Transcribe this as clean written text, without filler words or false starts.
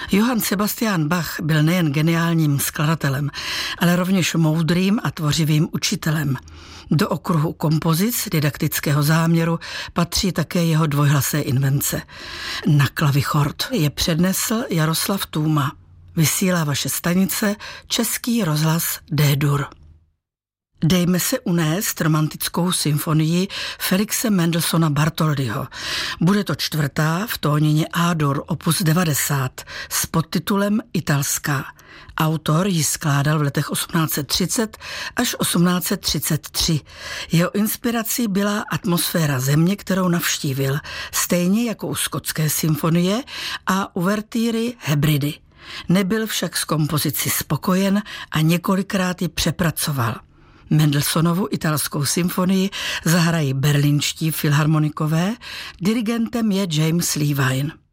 Johann Sebastian Bach byl nejen geniálním skladatelem, ale rovněž moudrým a tvořivým učitelem. Do okruhu kompozic didaktického záměru patří také jeho dvojhlasé invence. Na klavichord je přednesl Jaroslav Tůma. Vysílá vaše stanice Český rozhlas D-dur. Dejme se unést romantickou symfonii Felixe Mendelssohna Bartholdyho. Bude to čtvrtá v tónině A-dur opus 90 s podtitulem Italská. Autor ji skládal v letech 1830 až 1833. Jeho inspirací byla atmosféra země, kterou navštívil, stejně jako u skotské symfonie a uvertýry Hebridy. Nebyl však s kompozicí spokojen a několikrát ji přepracoval. Mendelssohnovu italskou symfonii zahrají berlínští filharmonikové, dirigentem je James Levine.